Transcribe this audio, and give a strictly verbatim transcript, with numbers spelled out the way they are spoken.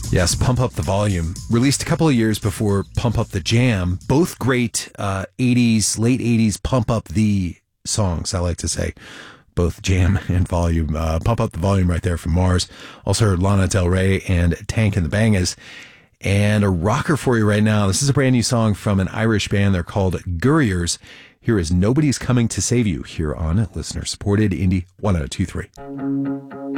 Yes, Pump Up the Volume. Released a couple of years before Pump Up the Jam. Both great uh, eighties, late eighties Pump Up the songs, I like to say. Both Jam and Volume. Uh, Pump Up the Volume right there from Mars. Also heard Lana Del Rey and Tank and the Bangas. And a rocker for you right now. This is a brand new song from an Irish band. They're called Gurriers. Here is Nobody's Coming to Save You here on listener-supported Indie one oh two three.